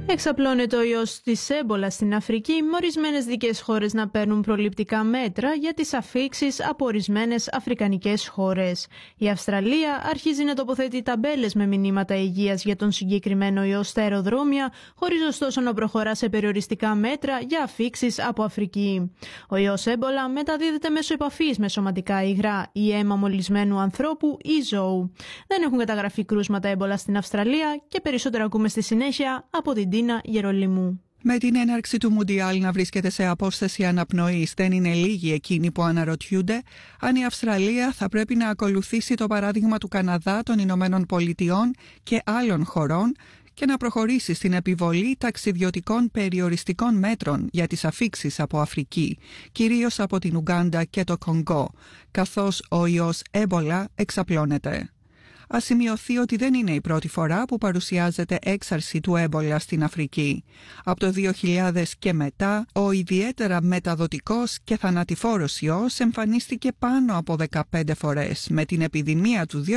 Εξαπλώνεται ο ιός της έμπολα στην Αφρική, με ορισμένες δικές χώρες να παίρνουν προληπτικά μέτρα για τις αφίξεις από ορισμένες αφρικανικές χώρες. Η Αυστραλία αρχίζει να τοποθετεί ταμπέλες με μηνύματα υγείας για τον συγκεκριμένο ιό στα αεροδρόμια, χωρίς ωστόσο να προχωρά σε περιοριστικά μέτρα για αφίξεις από Αφρική. Ο ιός έμπολα μεταδίδεται μέσω επαφής με σωματικά υγρά ή αίμα μολυσμένου ανθρώπου ή ζώου. Δεν έχουν καταγραφεί κρούσματα έμπολα στην Αυστραλία και περισσότερα ακούμε στη συνέχεια από την Τίνα Γερολιμού. Με την έναρξη του Μουντιάλ να βρίσκεται σε απόσταση αναπνοής, δεν είναι λίγοι εκείνοι που αναρωτιούνται αν η Αυστραλία θα πρέπει να ακολουθήσει το παράδειγμα του Καναδά, των Ηνωμένων Πολιτειών και άλλων χωρών και να προχωρήσει στην επιβολή ταξιδιωτικών περιοριστικών μέτρων για τις αφίξεις από Αφρική, κυρίως από την Ουγκάντα και το Κονγκό, καθώς ο ιός έμπολα εξαπλώνεται. Ας σημειωθεί ότι δεν είναι η πρώτη φορά που παρουσιάζεται έξαρση του έμπολα στην Αφρική. Από το 2000 και μετά, ο ιδιαίτερα μεταδοτικός και θανατηφόρος ιός εμφανίστηκε πάνω από 15 φορές, με την επιδημία του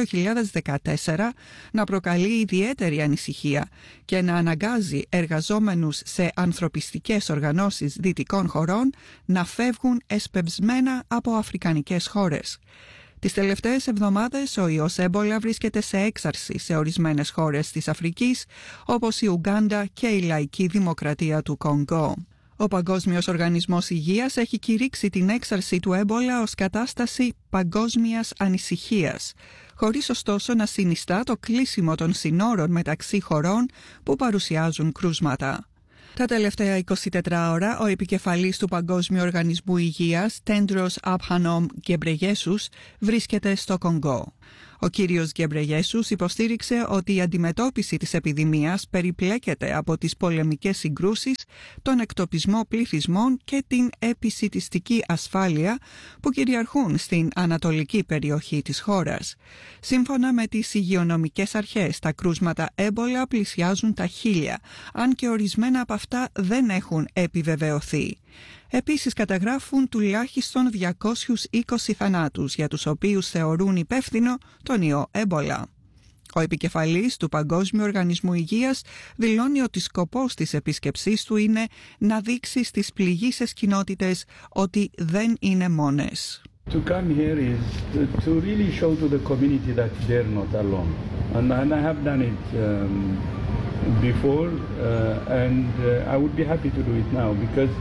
2014 να προκαλεί ιδιαίτερη ανησυχία και να αναγκάζει εργαζόμενους σε ανθρωπιστικές οργανώσεις δυτικών χωρών να φεύγουν εσπευσμένα από αφρικανικές χώρες. Τις τελευταίες εβδομάδες ο ιός έμπολα βρίσκεται σε έξαρση σε ορισμένες χώρες της Αφρικής, όπως η Ουγκάντα και η Λαϊκή Δημοκρατία του Κονγκό. Ο Παγκόσμιος Οργανισμός Υγείας έχει κηρύξει την έξαρση του έμπολα ως κατάσταση παγκόσμιας ανησυχίας, χωρίς ωστόσο να συνιστά το κλείσιμο των συνόρων μεταξύ χωρών που παρουσιάζουν κρούσματα. Τα τελευταία 24 ώρα, ο επικεφαλής του Παγκόσμιου Οργανισμού Υγείας, Τέντρος Adhanom Ghebreyesus, βρίσκεται στο Κονγκό. Ο κύριος Ghebreyesus υποστήριξε ότι η αντιμετώπιση της επιδημίας περιπλέκεται από τις πολεμικές συγκρούσεις, τον εκτοπισμό πληθυσμών και την επισιτιστική ασφάλεια που κυριαρχούν στην ανατολική περιοχή της χώρας. Σύμφωνα με τις υγειονομικές αρχές, τα κρούσματα έμπολα πλησιάζουν τα 1.000, αν και ορισμένα από αυτά δεν έχουν επιβεβαιωθεί. Επίσης καταγράφουν τουλάχιστον 220 θανάτους, για τους οποίους θεωρούν υπεύθυνο τον ιό έμπολα. Ο επικεφαλής του Παγκόσμιου Οργανισμού Υγείας δηλώνει ότι σκοπός της επίσκεψής του είναι να δείξει στις πληγείσες κοινότητες ότι δεν είναι μόνες. To come here is to really show to the community that they're not alone. And I have done it before and I would be happy to do it now because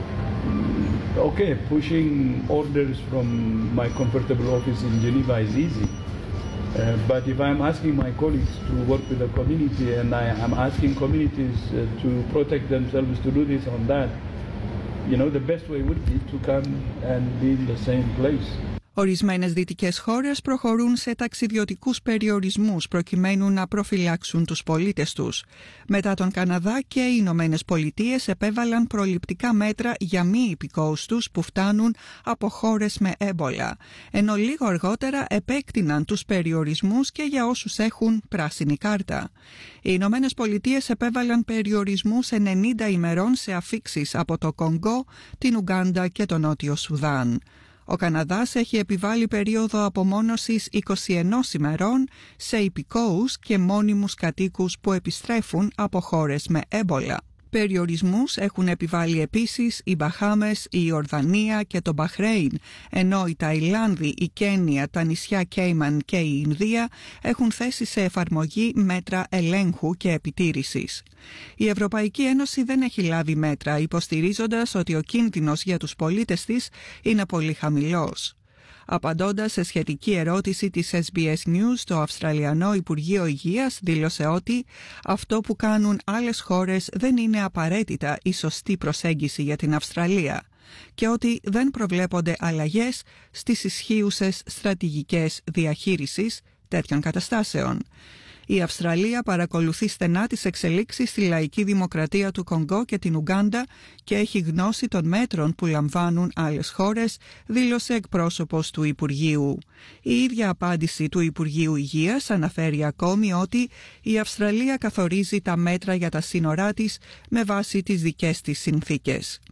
okay, pushing orders from my comfortable office in Geneva is easy. But if I'm asking my colleagues to work with the community and I am asking communities to protect themselves to do this or that, you know, the best way would be to come and be in the same place. Ορισμένες δυτικές χώρες προχωρούν σε ταξιδιωτικούς περιορισμούς προκειμένου να προφυλάξουν τους πολίτες τους. Μετά τον Καναδά και οι Ηνωμένες Πολιτείες επέβαλαν προληπτικά μέτρα για μη υπηκόους τους που φτάνουν από χώρες με έμπολα, ενώ λίγο αργότερα επέκτηναν τους περιορισμούς και για όσους έχουν πράσινη κάρτα. Οι Ηνωμένες Πολιτείες επέβαλαν περιορισμούς 90 ημερών σε αφίξεις από το Κονγκό, την Ουγκάντα και το Νότιο Σουδάν. Ο Καναδάς έχει επιβάλει περίοδο απομόνωσης 21 ημερών σε υπηκόους και μόνιμους κατοίκους που επιστρέφουν από χώρες με έμπολα. Περιορισμούς έχουν επιβάλει επίσης οι Μπαχάμες, η Ιορδανία και το Μπαχρέιν, ενώ η Ταϊλάνδη, η Κένια, τα νησιά Κέιμαν και η Ινδία έχουν θέσει σε εφαρμογή μέτρα ελέγχου και επιτήρησης. Η Ευρωπαϊκή Ένωση δεν έχει λάβει μέτρα, υποστηρίζοντας ότι ο κίνδυνος για τους πολίτες της είναι πολύ χαμηλός. Απαντώντας σε σχετική ερώτηση της SBS News, το Αυστραλιανό Υπουργείο Υγείας δήλωσε ότι αυτό που κάνουν άλλες χώρες δεν είναι απαραίτητα η σωστή προσέγγιση για την Αυστραλία και ότι δεν προβλέπονται αλλαγές στις ισχύουσες στρατηγικές διαχείρισης τέτοιων καταστάσεων. Η Αυστραλία παρακολουθεί στενά τις εξελίξεις στη Λαϊκή Δημοκρατία του Κονγκό και την Ουγκάντα και έχει γνώση των μέτρων που λαμβάνουν άλλες χώρες, δήλωσε εκπρόσωπος του Υπουργείου. Η ίδια απάντηση του Υπουργείου Υγείας αναφέρει ακόμη ότι η Αυστραλία καθορίζει τα μέτρα για τα σύνορά της με βάση τις δικές της συνθήκες.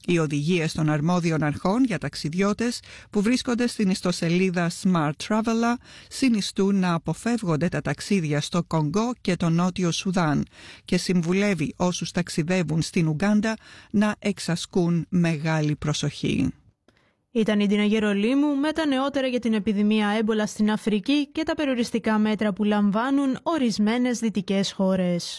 Οι οδηγίες των αρμόδιων αρχών για ταξιδιώτες που βρίσκονται στην ιστοσελίδα Smart Traveler συνιστούν να αποφεύγονται τα ταξίδια στο Κονγκό και το Νότιο Σουδάν και συμβουλεύει όσους ταξιδεύουν στην Ουγκάντα να εξασκούν μεγάλη προσοχή. Ήταν η Ντίνα Γερολίμου με τα νεότερα για την επιδημία έμπολα στην Αφρική και τα περιοριστικά μέτρα που λαμβάνουν ορισμένες δυτικές χώρες.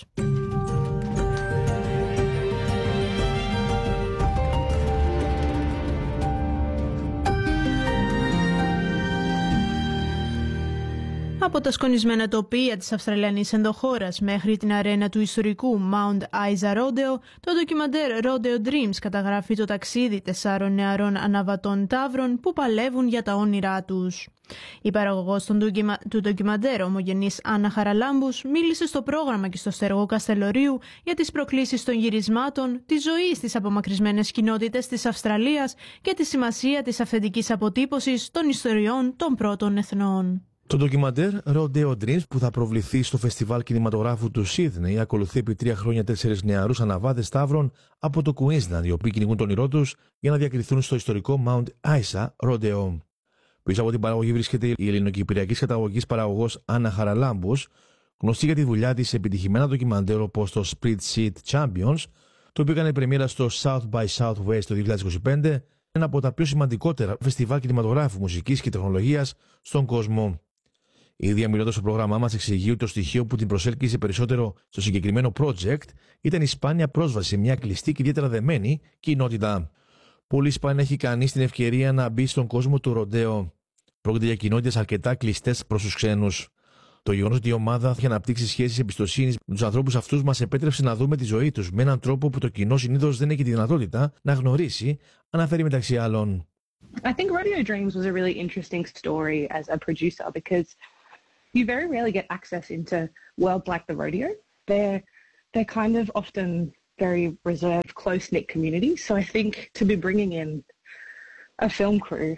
Από τα σκονισμένα τοπία της Αυστραλιανής ενδοχώρας μέχρι την αρένα του ιστορικού Mount Isa Rodeo, το ντοκιμαντέρ Rodeo Dreams καταγράφει το ταξίδι 4 νεαρών αναβατών ταύρων που παλεύουν για τα όνειρά τους. Η παραγωγός του ντοκιμαντέρ, ομογενής Άννα Χαραλάμπους, μίλησε στο πρόγραμμα και στο στέργο Καστελορίου για τις προκλήσεις των γυρισμάτων, τη ζωή στις απομακρυσμένες κοινότητες της Αυστραλίας και τη σημασία της αυθεντικής αποτύπωσης των ιστοριών των πρώτων εθνών. Το ντοκιμαντέρ Rodeo Dreams, που θα προβληθεί στο φεστιβάλ κινηματογράφου του Σίδνεϊ, ακολουθεί επί 3 χρόνια 4 νεαρούς αναβάτες ταύρων από το Queensland, οι οποίοι κυνηγούν τον όνειρό τους για να διακριθούν στο ιστορικό Mount Isa Rodeo. Πίσω από την παραγωγή βρίσκεται η ελληνοκυπριακής καταγωγής παραγωγός Άννα Χαραλάμπους, γνωστή για τη δουλειά της σε επιτυχημένα ντοκιμαντέρ όπως το Split Seat Champions, το οποίο έκανε πρεμιέρα στο South by Southwest το 2025, ένα από τα πιο σημαντικότερα φεστιβάλ κινηματογράφου, μουσικής και τεχνολογίας στον κόσμο. Η ίδια, μιλώντας στο πρόγραμμά μας, εξηγεί ότι το στοιχείο που την προσέλκυσε περισσότερο στο συγκεκριμένο project ήταν η σπάνια πρόσβαση σε μια κλειστή και ιδιαίτερα δεμένη κοινότητα. Πολύ σπάνια έχει κανείς την ευκαιρία να μπει στον κόσμο του ροντέο. Πρόκειται για κοινότητες αρκετά κλειστές προς τους ξένους. Το γεγονός ότι η ομάδα έχει αναπτύξει σχέσεις εμπιστοσύνης με τους ανθρώπους αυτούς μας επέτρεψε να δούμε τη ζωή τους με έναν τρόπο που το κοινό συνήθως δεν έχει τη δυνατότητα να γνωρίσει, αναφέρει μεταξύ άλλων. I think Rodeo Dreams was a really interesting story as a producer because you very rarely get access into worlds like the rodeo. They're kind of often very reserved, close-knit communities. So I think to be bringing in a film crew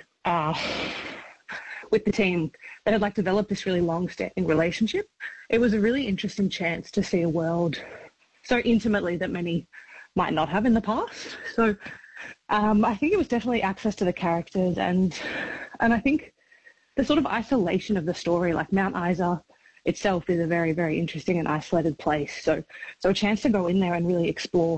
with the team that had developed this really long-standing relationship, it was a really interesting chance to see a world so intimately that many might not have in the past. So I think it was definitely access to the characters and I think the sort of isolation of the story, like Mount Isa itself is a very, very interesting and isolated place. So a chance to go in there and really explore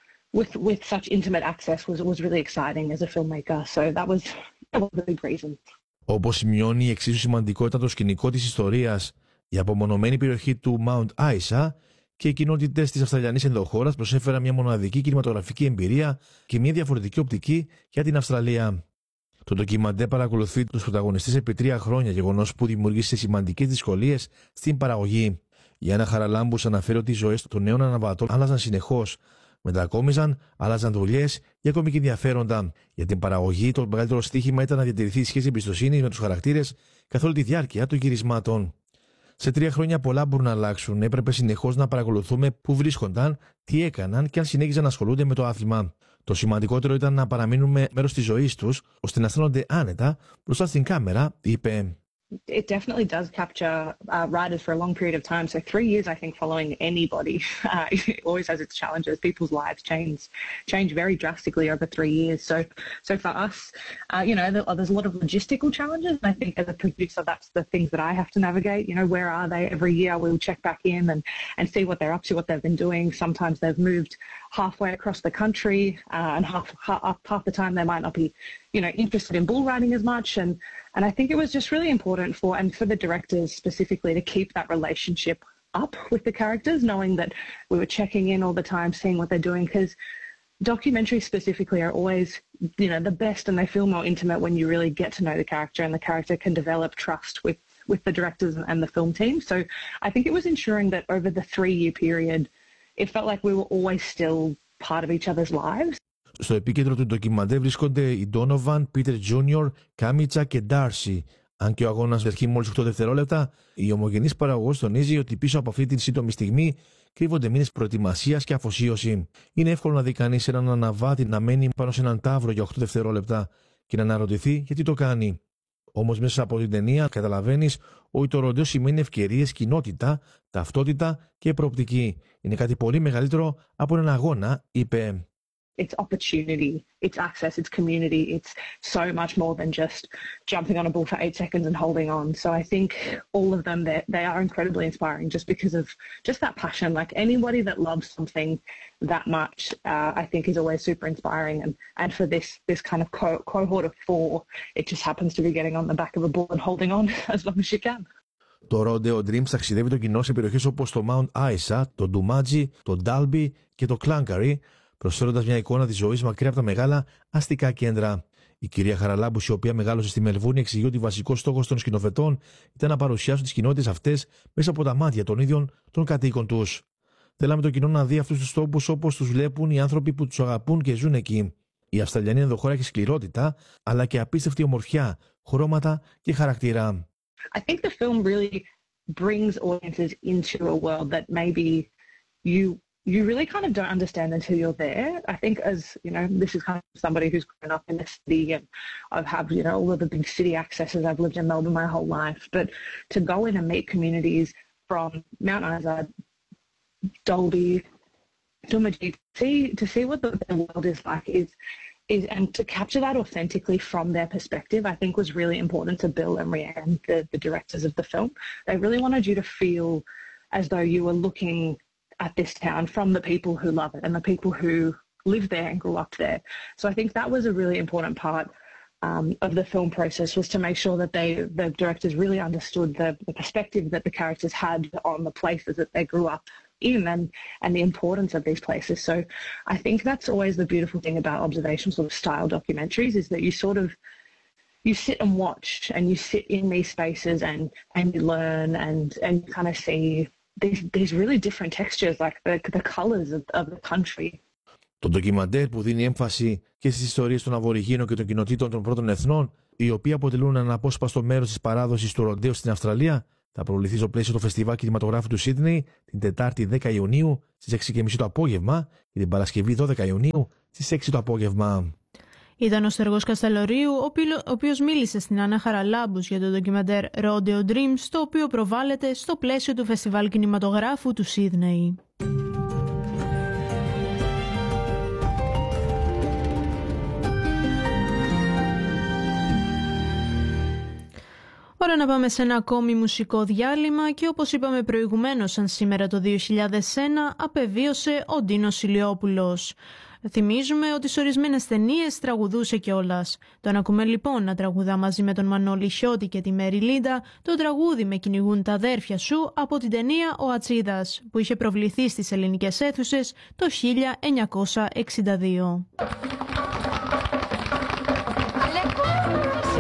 with such intimate access was really exciting as a filmmaker. So that was a big reason. Όπως σημειώνει η εξίσου σημαντικότητα το σκηνικό της ιστορίας, η απομονωμένη περιοχή του Mount Isa και οι κοινότητες της Αυστραλιανής ενδοχώρας προσέφεραν μια μοναδική κινηματογραφική εμπειρία και μια διαφορετική οπτική για την Αυστραλία. Το ντοκιμαντέρ παρακολουθεί τους πρωταγωνιστές επί 3 χρόνια, γεγονός που δημιουργήσε σημαντικές δυσκολίες στην παραγωγή. Η Άννα Χαραλάμπους αναφέρει ότι οι ζωές των νέων αναβατών άλλαζαν συνεχώς. Μετακόμιζαν, άλλαζαν δουλειές και ακόμη και ενδιαφέροντα. Για την παραγωγή, το μεγαλύτερο στοίχημα ήταν να διατηρηθεί η σχέση εμπιστοσύνης με τους χαρακτήρες καθ' όλη τη διάρκεια των γυρισμάτων. Σε 3 χρόνια πολλά μπορούν να αλλάξουν. Έπρεπε συνεχώς να παρακολουθούμε πού βρίσκονταν, τι έκαναν και αν συνέχιζαν να ασχολούνται με το άθλημα. Το σημαντικότερο ήταν να παραμείνουμε μέρος της ζωής τους, ώστε να αισθάνονται άνετα μπροστά στην κάμερα, είπε. It definitely does capture writers for a long period of time. So 3 years, I think, following anybody it always has its challenges. People's lives change very drastically over 3 years. So for us, there's a lot of logistical challenges. And I think as a producer, that's the things that I have to navigate. You know, where are they? Every year we'll check back in and see what they're up to, what they've been doing. Sometimes they've moved halfway across the country and half the time they might not be, interested in bull riding as much. And I think it was just really important for the directors specifically to keep that relationship up with the characters, knowing that we were checking in all the time, seeing what they're doing, because documentaries specifically are always, the best and they feel more intimate when you really get to know the character and the character can develop trust with the directors and the film team. So I think it was ensuring that over the 3-year period, it felt like we were always still part of each other's lives. Στο επίκεντρο του ντοκιμαντέρ βρίσκονται οι Donovan, Peter Jr., Κάμιτσα και Darcy. Αν και ο αγώνας διαρκεί μόλις 8 δευτερόλεπτα, η ομογενής παραγωγός τονίζει ότι πίσω από αυτή την σύντομη στιγμή κρύβονται μήνες προετοιμασίας και αφοσίωση. Είναι εύκολο να δει κανείς έναν αναβάτη να μένει πάνω σε έναν ταύρο για 8 δευτερόλεπτα και να αναρωτηθεί γιατί το κάνει. Όμως μέσα από την ταινία καταλαβαίνεις ότι το ροντέο σημαίνει ευκαιρίες, κοινότητα, ταυτότητα και προοπτική. Είναι κάτι πολύ μεγαλύτερο από έναν αγώνα, είπε. it's opportunity, it's access, it's community. It's so much more than just jumping on a bull for 8 seconds and holding on. So I think all of them, they are incredibly inspiring just because of just that passion. Like anybody that loves something that much, I think is always super inspiring. And for this kind of cohort of 4, it just happens to be getting on the back of a bull and holding on as long as you can. Το Rodeo Dreams ταξιδεύει το κοινό σε περιοχές όπως το Mount Isa, το Dumaji, το Dalby και το Clancarry, προσφέροντας μια εικόνα της ζωής μακριά από τα μεγάλα αστικά κέντρα. Η κυρία Χαραλάμπους, η οποία μεγάλωσε στη Μελβούρνη, εξηγεί ότι βασικός στόχος των σκηνοθετών ήταν να παρουσιάσουν τις κοινότητες αυτές μέσα από τα μάτια των ίδιων των κατοίκων τους. Θέλαμε το κοινό να δει αυτούς τους τόπους όπως τους βλέπουν οι άνθρωποι που τους αγαπούν και ζουν εκεί. Η Αυστραλιανή ενδοχώρα έχει σκληρότητα, αλλά και απίστευτη ομορφιά, χρώματα και χαρακτήρα. I think the film really brings audiences into a world that maybe you really kind of don't understand until you're there. I think as, you know, this is kind of somebody who's grown up in the city and I've had, you know, all of the big city accesses. I've lived in Melbourne my whole life. But to go in and meet communities from Mount Isa, Dalby, Dumaji, to see what the world is like is and to capture that authentically from their perspective, I think was really important to Bill and Rianne, the directors of the film. They really wanted you to feel as though you were looking at this town from the people who love it and the people who live there and grew up there. So I think that was a really important part of the film process, was to make sure that the directors really understood the perspective that the characters had on the places that they grew up in and the importance of these places. So I think that's always the beautiful thing about observational sort of style documentaries, is that you sit and watch and you sit in these spaces and you learn and you kind of see these really different textures, like the colors of the country. Το ντοκιμαντέρ, που δίνει έμφαση και στις ιστορίες των Αβοριγίνων και των κοινοτήτων των πρώτων εθνών, οι οποίοι αποτελούν ένα απόσπαστο μέρος της παράδοσης του ροντέου στην Αυστραλία, θα προβληθεί στο πλαίσιο του Φεστιβάλ Κινηματογράφου του Σίδνεϊ την Τετάρτη 10 Ιουνίου στις 6.30 το απόγευμα και την Παρασκευή 12 Ιουνίου στις 6 το απόγευμα. Ήταν ο Στεργός Καστελορίου, ο οποίος μίλησε στην Άννα Χαραλάμπους για το ντοκιμαντέρ Rodeo Dreams, το οποίο προβάλλεται στο πλαίσιο του Φεστιβάλ Κινηματογράφου του Σίδνεϊ. Ώρα να πάμε σε ένα ακόμη μουσικό διάλειμμα και όπως είπαμε προηγουμένως, σαν σήμερα το 2001 απεβίωσε ο Ντίνος Ηλιόπουλος. Θυμίζουμε ότι σε ορισμένες ταινίες τραγουδούσε κιόλας. Τον ακούμε λοιπόν να τραγουδά μαζί με τον Μανώλη Χιώτη και τη Μέρη Λίντα το τραγούδι «Με κυνηγούν τα αδέρφια σου» από την ταινία «Ο Ατσίδας», που είχε προβληθεί στις ελληνικές αίθουσες το 1962.